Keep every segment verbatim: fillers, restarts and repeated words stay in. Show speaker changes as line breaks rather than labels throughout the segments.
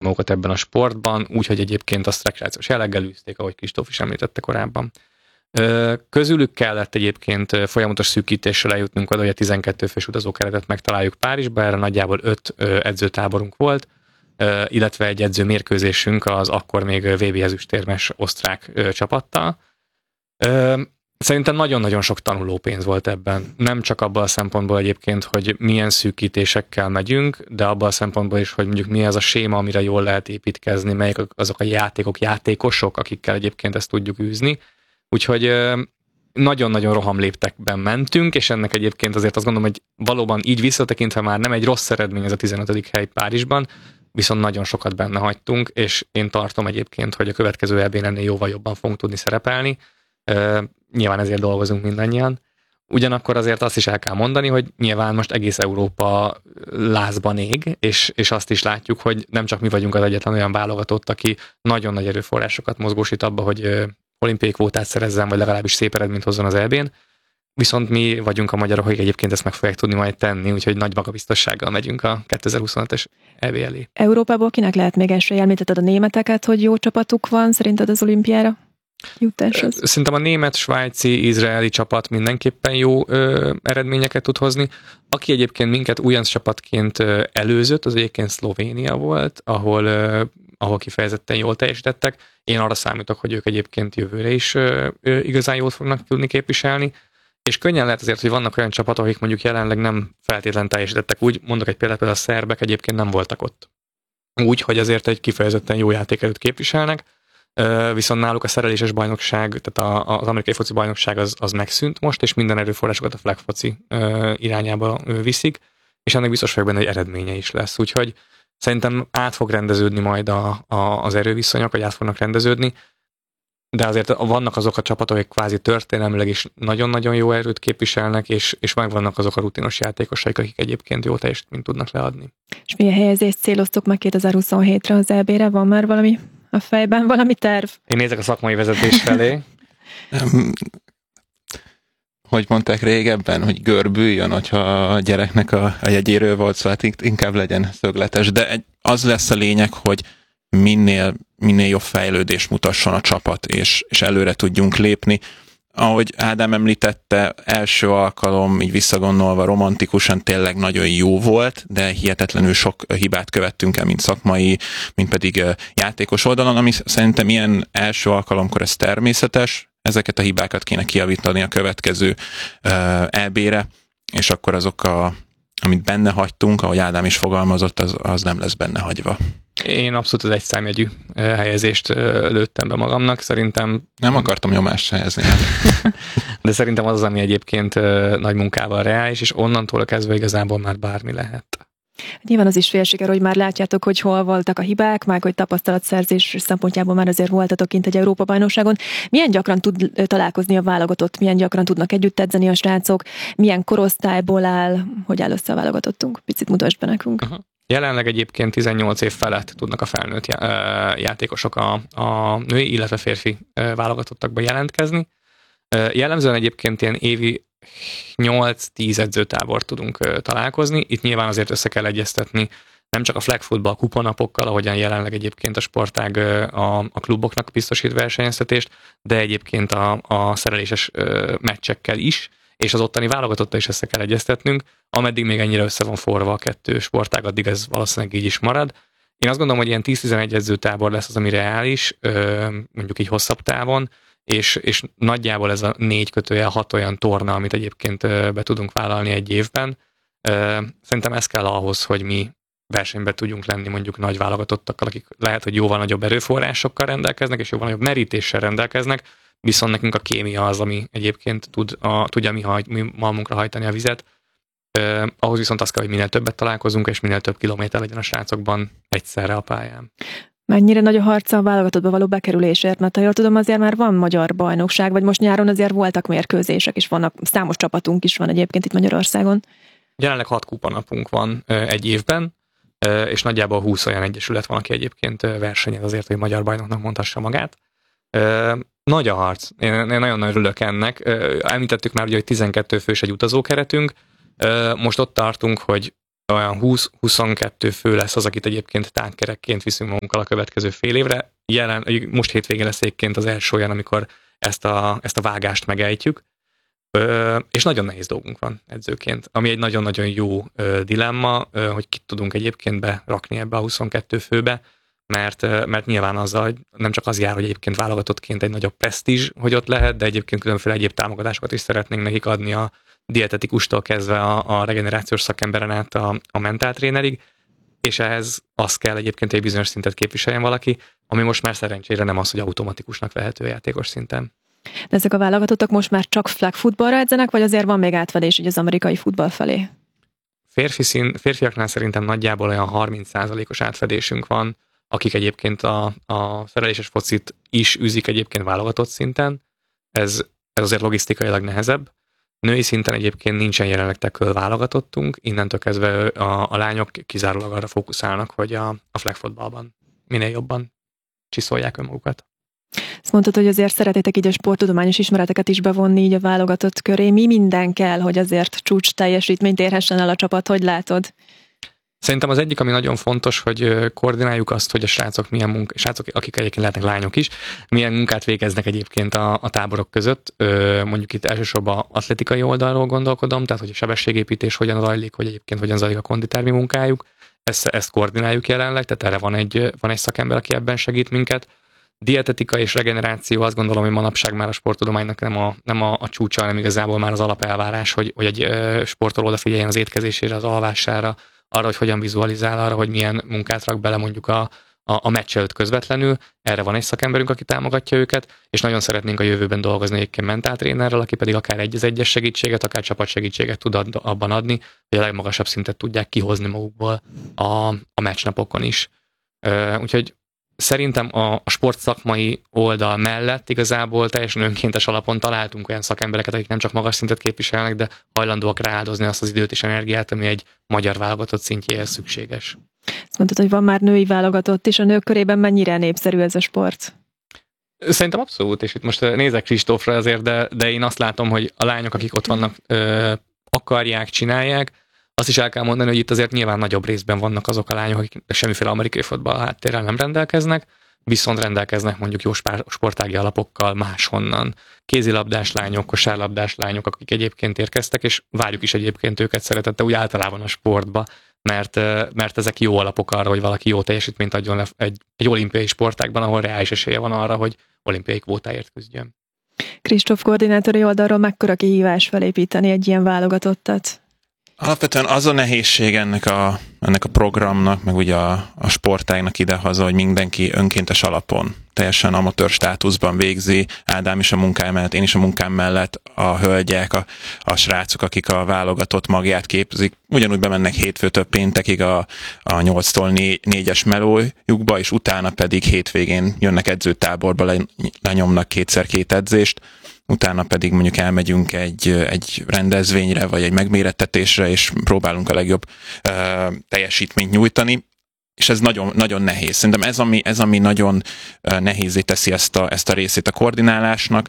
magukat ebben a sportban, úgyhogy egyébként azt rekreációs jelleggel űzték, ahogy Kristóf is említette korábban. Közülük kellett egyébként folyamatos szűkítéssel eljutnunk oda, hogy a tizenkét fős utazókeretet megtaláljuk Párizsba, erre nagyjából öt edzőtáborunk volt, illetve egy edzőmérkőzésünk az akkor még vé bé ezüstérmes osztrák csapattal. Szerintem nagyon-nagyon sok tanulópénz volt ebben. Nem csak abban a szempontból egyébként, hogy milyen szűkítésekkel megyünk, de abban a szempontból is, hogy mondjuk mi az a séma, amire jól lehet építkezni, melyek azok a játékok, játékosok, akikkel egyébként ezt tudjuk űzni. Úgyhogy nagyon-nagyon rohamléptekben mentünk, és ennek egyébként azért azt gondolom, hogy valóban így visszatekintve már nem egy rossz eredmény ez a tizenötödik hely Párizsban, viszont nagyon sokat benne hagytunk, és én tartom egyébként, hogy a következő é bén ennél jóval jobban fogunk tudni szerepelni. Uh, nyilván ezért dolgozunk mindannyian. Ugyanakkor azért azt is el kell mondani, hogy nyilván most egész Európa lázban ég, és, és azt is látjuk, hogy nem csak mi vagyunk az egyetlen olyan válogatott, aki nagyon nagy erőforrásokat mozgósít abba, hogy uh, olimpiai kvótát szerezzen, vagy legalábbis szép eredményt hozzon az é bén. Viszont mi vagyunk a magyarok, akik egyébként ezt meg fogják tudni majd tenni, úgyhogy nagy magabiztossággal megyünk a kétezer-huszonötös é bé elé.
Európából kinek lehet még esélye? Említetted a németeket, hogy jó csapatuk van, szerinted az olimpiára jutáshoz?
Szerintem a német, svájci, izraeli csapat mindenképpen jó ö, eredményeket tud hozni. Aki egyébként minket újonc csapatként ö, előzött, az egyébként Szlovénia volt, ahol, ö, ahol kifejezetten jól teljesítettek. Én arra számítok, hogy ők egyébként jövőre is ö, ö, igazán jól fognak tudni képviselni. És könnyen lehet azért, hogy vannak olyan csapatok, akik mondjuk jelenleg nem feltétlen teljesítettek. Úgy mondok egy példát, például a szerbek egyébként nem voltak ott. Úgy, hogy azért egy kifejezetten jó játékerőt képviselnek, viszont náluk a szereléses bajnokság, tehát az amerikai foci bajnokság az, az megszűnt most, és minden erőforrásokat a flag foci irányába viszik, és ennek biztos vagyok benne, hogy eredménye is lesz. Úgyhogy szerintem át fog rendeződni majd a, a, az erőviszonyok, vagy át fognak rendeződni, de azért vannak azok a csapatok, akik kvázi történelmileg is nagyon-nagyon jó erőt képviselnek, és, és megvannak azok a rutinos játékosaik, akik egyébként jó teljesítményt tudnak leadni.
És milyen helyezést céloztok meg kétezer-huszonhétre az é bére? Van már valami a fejben, valami terv?
Én nézek a szakmai vezetés felé.
Hogy mondták régebben, hogy görbüljön, hogyha a gyereknek a, a jegyéről volt szó, hát inkább legyen szögletes, de egy, az lesz a lényeg, hogy minél, minél jobb fejlődés mutasson a csapat, és, és előre tudjunk lépni. Ahogy Ádám említette, első alkalom, így visszagondolva romantikusan tényleg nagyon jó volt, de hihetetlenül sok hibát követtünk el, mint szakmai, mint pedig játékos oldalon, ami szerintem ilyen első alkalomkor ez természetes, ezeket a hibákat kéne kijavítani a következő é bére, és akkor azok, a, amit benne hagytunk, ahogy Ádám is fogalmazott, az, az nem lesz benne hagyva.
Én abszolút az egyszámjegyű helyezést lőttem be magamnak, szerintem...
Nem akartam nyomást helyezni.
De szerintem az az, ami egyébként nagy munkával reális, és onnantól kezdve igazából már bármi lehet.
Nyilván az is félsiker, hogy már látjátok, hogy hol voltak a hibák, már hogy tapasztalatszerzés szempontjából már azért voltatok kint egy Európa-bajnokságon. Milyen gyakran tud találkozni a válogatott, milyen gyakran tudnak együtt edzeni a srácok, milyen korosztályból áll, hogy áll össze a válogatottunk? Picit mutasd be nekünk. Uh-huh.
Jelenleg egyébként tizennyolc év felett tudnak a felnőtt játékosok a, a női, illetve férfi válogatottakba jelentkezni. Jellemzően egyébként ilyen évi nyolc-tíz edzőtábort tudunk találkozni. Itt nyilván azért össze kell egyeztetni nem csak a flag football kuponapokkal, ahogyan jelenleg egyébként a sportág a, a kluboknak biztosít versenyeztetést, de egyébként a, a szereléses meccsekkel is, és az ottani válogatottal is össze kell egyeztetnünk. Ameddig még ennyire össze van forva a kettő sportág, addig ez valószínűleg így is marad. Én azt gondolom, hogy ilyen tíz-tizenegy edzőtábor lesz az, ami reális, mondjuk így hosszabb távon, és, és nagyjából ez a négy kötőjel hat olyan torna, amit egyébként be tudunk vállalni egy évben. Szerintem ez kell ahhoz, hogy mi versenyben tudjunk lenni mondjuk nagy válogatottakkal, akik lehet, hogy jóval nagyobb erőforrásokkal rendelkeznek, és jóval nagyobb merítéssel rendelkeznek, viszont nekünk a kémia az, ami egyébként tud, a, tudja mi, hajt, mi malmunkra hajtani a vizet. Eh, ahhoz viszont az kell, hogy minél többet találkozunk, és minél több kilométer legyen a srácokban egyszerre a pályán.
Mennyire nagy a harca a válogatottba való bekerülésért? Mert ha jól tudom, azért már van magyar bajnokság, vagy most nyáron azért voltak mérkőzések is, vannak, számos csapatunk is van egyébként itt Magyarországon.
Jelenleg hat kupanapunk van eh, egy évben, eh, és nagyjából húsz olyan egyesület van, aki egyébként versenyez azért, hogy magyar bajnoknak mondhassa magát. Eh, Nagy a harc. Én, én nagyon nagy örülök ennek. Említettük már, ugye, hogy tizenkét fős egy utazókeretünk. Most ott tartunk, hogy olyan húsz-huszonkettő fő lesz az, akit egyébként tánckerekként viszünk magunkkal a következő fél évre. Jelen, most hétvégén lesz egyébként az első olyan, amikor ezt a, ezt a vágást megejtjük. Ö, és nagyon nehéz dolgunk van edzőként, ami egy nagyon-nagyon jó ö, dilemma, ö, hogy kit tudunk egyébként berakni ebbe a huszonkettő főbe, mert, ö, mert nyilván azzal, hogy nem csak az jár, hogy egyébként válogatottként egy nagyobb presztízs, hogy ott lehet, de egyébként különféle egyéb támogatásokat is szeretnénk nekik adni a dietetikustól kezdve a, a regenerációs szakemberen át a, a mentáltrénerig, és ehhez az kell egyébként, egy bizonyos szintet képviseljen valaki, ami most már szerencsére nem az, hogy automatikusnak vehető játékos szinten.
De ezek a válogatottak most már csak flag futballra edzenek, vagy azért van még átfedés így az amerikai futball felé?
Férfi szín, férfiaknál szerintem nagyjából olyan harminc százalékos átfedésünk van, akik egyébként a, a szereléses focit is űzik egyébként válogatott szinten. Ez, ez azért logisztikailag nehezebb. Női szinten egyébként nincsen jelenleg tackle válogatottunk, innentől kezdve a, a lányok kizárólag arra fókuszálnak, hogy a, a flag futballban minél jobban csiszolják önmagukat.
Azt mondtad, hogy azért szeretitek így a sporttudományos ismereteket is bevonni így a válogatott köré. Mi minden kell, hogy azért csúcs teljesítményt érhessen el a csapat, hogy látod?
Szerintem az egyik, ami nagyon fontos, hogy koordináljuk azt, hogy a srácok milyen munkát, srácok, akik egyébként lehetnek lányok is, milyen munkát végeznek egyébként a, a táborok között. Mondjuk itt elsősorban atletikai oldalról gondolkodom, tehát hogy a sebességépítés hogyan zajlik, hogy egyébként hogyan zajlik a konditermi munkájuk. Ezt, ezt koordináljuk jelenleg, tehát erre van egy, van egy szakember, aki ebben segít minket. Dietetika és regeneráció, azt gondolom, hogy manapság már a sporttudománynak nem a, nem a, a csúcsa, hanem igazából már az alapelvárás, hogy, hogy egy ö, sportoló odafigyeljen az étkezésére, az alvására, arra, hogy hogyan vizualizál, arra, hogy milyen munkát rak bele mondjuk a, a, a meccs előtt közvetlenül. Erre van egy szakemberünk, aki támogatja őket, és nagyon szeretnénk a jövőben dolgozni egyébként mentáltrénerrel, aki pedig akár egy az egyes segítséget, akár csapatsegítséget tud ad, abban adni, hogy a legmagasabb szintet tudják kihozni magukból a, a meccsnapokon is. Ö, úgyhogy szerintem a, a sportszakmai oldal mellett igazából teljesen önkéntes alapon találtunk olyan szakembereket, akik nem csak magas szintet képviselnek, de hajlandóak rááldozni azt az időt és energiát, ami egy magyar válogatott szintjéhez szükséges.
Azt mondtad, hogy van már női válogatott, és a nők körében mennyire népszerű ez a sport?
Szerintem abszolút, és itt most nézek Kristófra azért, de, de én azt látom, hogy a lányok, akik ott vannak, ö, akarják, csinálják. Azt is el kell mondani, hogy itt azért nyilván nagyobb részben vannak azok a lányok, akik semmiféle amerikai futball háttérrel nem rendelkeznek, viszont rendelkeznek mondjuk jó sportági alapokkal máshonnan. Kézilabdás lányok, kosárlabdás lányok, akik egyébként érkeztek, és várjuk is egyébként őket szeretettel úgy általában a sportba, mert, mert ezek jó alapok arra, hogy valaki jó teljesítményt adjon le egy, egy olimpiai sportágban, ahol reális esélye van arra, hogy olimpiai kvótáért küzdjön.
Kristóf koordinátori oldalról mekkora kihívás felépíteni egy ilyen válogatottat?
Alapvetően az a nehézség ennek a, ennek a programnak, meg ugye a, a sportágnak idehaza, hogy mindenki önkéntes alapon, teljesen amatőr státuszban végzi, Ádám is a munkám mellett, én is a munkám mellett, a hölgyek, a, a srácok, akik a válogatott magját képzik, ugyanúgy bemennek hétfőtől péntekig a, a nyolctól négyes melójukba, és utána pedig hétvégén jönnek edzőtáborba, le, lenyomnak kétszer két edzést, utána pedig mondjuk elmegyünk egy, egy rendezvényre, vagy egy megmérettetésre, és próbálunk a legjobb uh, teljesítményt nyújtani, és ez nagyon, nagyon nehéz. Szerintem ez, ami, ez, ami nagyon uh, nehézé teszi ezt a, ezt a részét a koordinálásnak,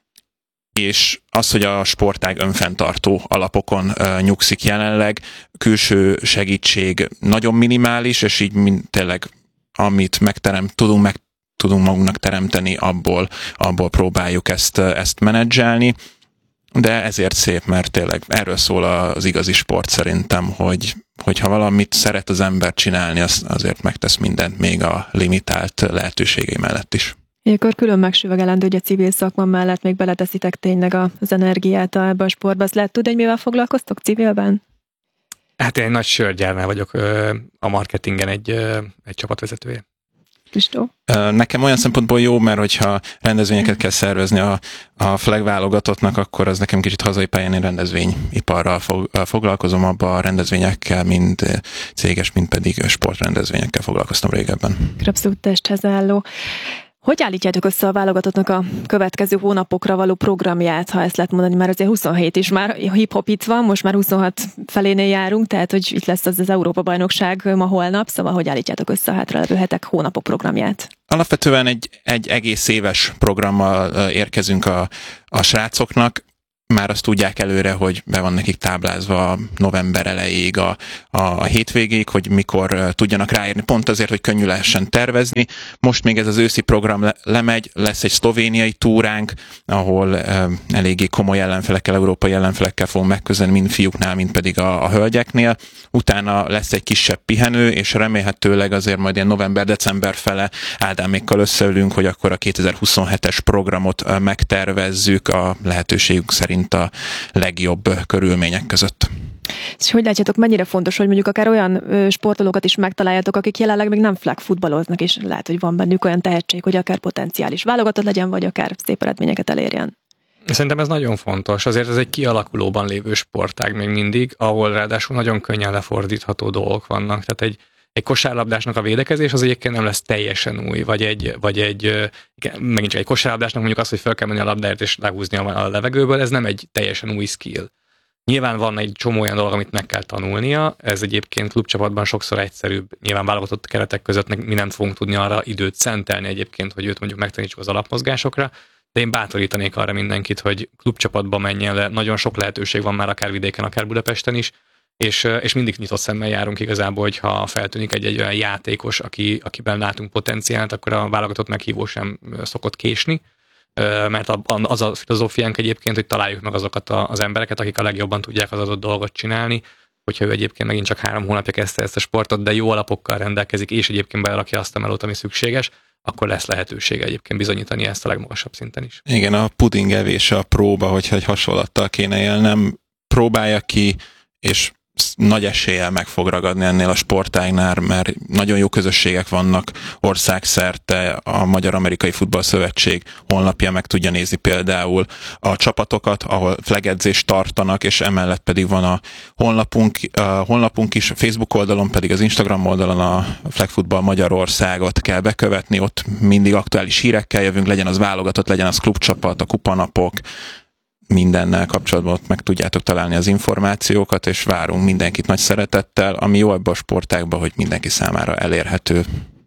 és az, hogy a sportág önfenntartó alapokon uh, nyugszik jelenleg, külső segítség nagyon minimális, és így mind, tényleg amit megterem, tudunk meg tudunk magunknak teremteni, abból, abból próbáljuk ezt, ezt menedzselni, de ezért szép, mert tényleg erről szól az igazi sport szerintem, hogy, hogyha valamit szeret az ember csinálni, az, azért megtesz mindent még a limitált lehetőségei mellett is.
Ilyenkor külön megsüvegelendő, hogy a civil szakma mellett még beleteszitek tényleg az energiát ebbe a sportba. Azt lehet tudni, hogy mivel foglalkoztok civilben?
Hát én egy nagy sörgyárnál vagyok, a marketingen egy, egy csapatvezetője.
Nekem olyan szempontból jó, mert hogyha rendezvényeket kell szervezni a, a flag válogatottnak, akkor az nekem kicsit hazai pályán, én rendezvényiparral fog, foglalkozom, abban a rendezvényekkel, mind céges, mind pedig sportrendezvényekkel foglalkoztam régebben.
Abszolút testhez álló. Hogy állítjátok össze a válogatottnak a következő hónapokra való programját, ha ezt lehet mondani, már azért huszonhét is már hip-hop itt van, most már huszonhat felénél járunk, tehát hogy itt lesz az az Európa-bajnokság ma holnap, szóval hogy állítjátok össze a hátralevő hetek, hónapok programját?
Alapvetően egy, egy egész éves programmal érkezünk a, a srácoknak. már azt tudják előre, hogy be van nekik táblázva november elejéig, a, a hétvégéig, hogy mikor tudjanak ráérni, pont azért, hogy könnyű lehessen tervezni. Most még ez az őszi program le, lemegy, lesz egy szlovéniai túránk, ahol e, eléggé komoly ellenfelekkel, európai ellenfelekkel fogunk megközelni, mind fiúknál, mind pedig a, a hölgyeknél. Utána lesz egy kisebb pihenő, és remélhetőleg azért majd ilyen november-december fele Ádámékkal összeülünk, hogy akkor a kétezer-huszonhetes programot megtervezzük a lehetőségük szerint a legjobb körülmények között.
És hogy látjátok, mennyire fontos, hogy mondjuk akár olyan ö, sportolókat is megtaláljátok, akik jelenleg még nem flag futballoznak, és lehet, hogy van bennük olyan tehetség, hogy akár potenciális válogatott legyen, vagy akár szép eredményeket elérjen.
Szerintem ez nagyon fontos. Azért ez egy kialakulóban lévő sportág még mindig, ahol ráadásul nagyon könnyen lefordítható dolgok vannak. Tehát egy Egy kosárlabdásnak a védekezés az egyébként nem lesz teljesen új, vagy egy, vagy egy megint csak egy kosárlabdásnak mondjuk az, hogy fel kell menni a labdáért és lehúzni a levegőből, ez nem egy teljesen új skill. Nyilván van egy csomó olyan dolog, amit meg kell tanulnia, ez egyébként klubcsapatban sokszor egyszerűbb, nyilván válogatott keretek között mi nem fogunk tudni arra időt szentelni egyébként, hogy őt mondjuk megtanítsuk az alapmozgásokra, de én bátorítanék arra mindenkit, hogy klubcsapatba menjen le, nagyon sok lehetőség van már akár vidéken, akár Budapesten is, És, és mindig nyitott szemmel járunk igazából, hogyha feltűnik egy, egy olyan játékos, aki, akiben látunk potenciált, akkor a válogatott meghívó sem szokott késni, mert az a filozófiánk egyébként, hogy találjuk meg azokat az embereket, akik a legjobban tudják az adott dolgot csinálni, hogyha ő egyébként megint csak három hónapja kezdte ezt a sportot, de jó alapokkal rendelkezik, és egyébként belerakja azt a melót, ami szükséges, akkor lesz lehetősége egyébként bizonyítani ezt a legmagasabb szinten is.
Igen, a puding evése a próba, hogyha egy hasonlattal kéne élnem, próbálja ki, és nagy eséllyel meg fog ragadni ennél a sportágnál, mert nagyon jó közösségek vannak országszerte, a Magyar-Amerikai Futballszövetség honlapja meg tudja nézni például a csapatokat, ahol flagedzést tartanak, és emellett pedig van a honlapunk, a honlapunk is, a Facebook oldalon pedig az Instagram oldalon a Flag Football Magyarországot kell bekövetni, ott mindig aktuális hírekkel jövünk, legyen az válogatott, legyen az klubcsapat, a kupanapok, mindennel kapcsolatban ott meg tudjátok találni az információkat, és várunk mindenkit nagy szeretettel, ami jó ebben a sportágban, hogy mindenki számára elérhető.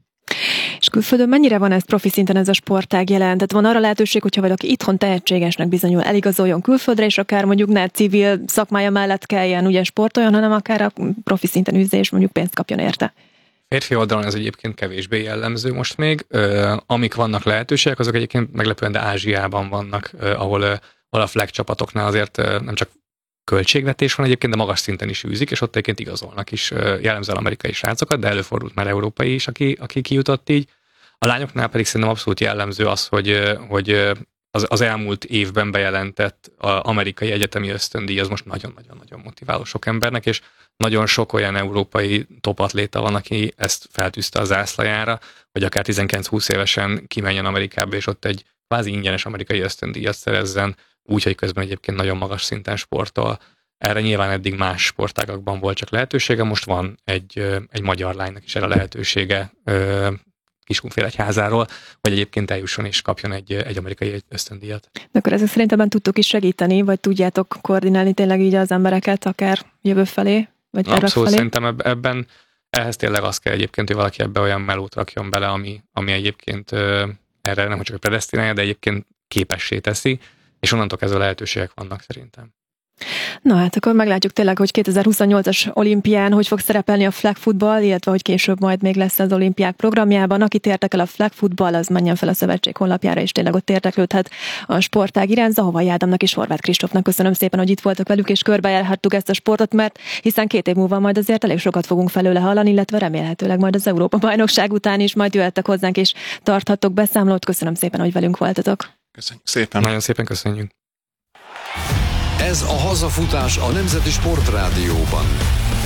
És külföldön mennyire van ez profi szinten ez a sportág jelen? Tehát van arra lehetőség, hogyha valaki itthon tehetségesnek bizonyul, eligazoljon külföldre, és akár mondjuk ne civil szakmája mellett kelljen ugye sportoljon, hanem akár a profi szinten űzze, és mondjuk pénzt kapjon érte.
Férfi oldalon ez egyébként kevésbé jellemző most még. Ö, amik vannak lehetőségek, azok egyébként meglepően, de Ázsiában vannak, ö, ahol ö, a flag csapatoknál azért nem csak költségvetés van egyébként, de magas szinten is űzik, és ott egyébként igazolnak is jellemzően amerikai srácokat, de előfordult már európai is, aki, aki kijutott így. A lányoknál pedig szerintem abszolút jellemző az, hogy, hogy az, az elmúlt évben bejelentett amerikai egyetemi ösztöndíj az most nagyon-nagyon-nagyon motiváló sok embernek, és nagyon sok olyan európai topatléta van, aki ezt feltűzte a zászlajára, hogy akár tizenkilenc-húsz évesen kimenjen Amerikába, és ott egy kvázi ingyenes amerikai ösztöndíjat szerezzen, úgyhogy közben egyébként nagyon magas szinten sportol. Erre nyilván eddig más sportágakban volt csak lehetősége, most van egy, egy magyar lánynak is erre lehetősége Kiskunfélegyházáról, hogy egyébként eljusson és kapjon egy, egy amerikai ösztöndíjat.
De akkor ezek szerintem tudtok is segíteni, vagy tudjátok koordinálni tényleg így az embereket, akár jövő felé, vagy
Abszolút,
felé?
Szerintem ebben, ehhez tényleg az kell egyébként, hogy valaki ebbe olyan melót rakjon bele, ami, ami egyébként erre nem csak predesztinálja, de egyébként képessé teszi, és onnantól kezdve lehetőségek vannak szerintem.
Na hát akkor meglátjuk tényleg, hogy kétezer-huszonnyolcas olimpián hogy fog szerepelni a flag football, illetve hogy később majd még lesz az olimpiák programjában. Akit érdekel a flag football, az menjen fel a szövetség honlapjára, és tényleg ott érdeklődhet a sportág iránt. Zahovai Ádámnak és Horváth Kristófnak köszönöm szépen, hogy itt voltak velük, és körbejárhattuk ezt a sportot, mert hiszen két év múlva majd azért elég sokat fogunk felőle hallani, illetve remélhetőleg majd az Európa-bajnokság után is majd jöhettek hozzánk, és tarthattok beszámolót. Köszönöm szépen, hogy velünk voltatok.
Köszönjük szépen.
Nagyon szépen köszönjük.
Ez a Hazafutás a Nemzeti Sportrádióban.